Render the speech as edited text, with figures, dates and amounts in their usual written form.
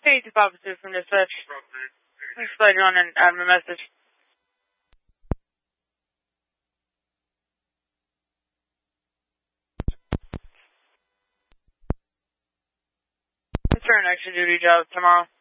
Hey, it's Papa Sue from dispatch. Please slide you on and add my message. It's for an extra duty job tomorrow.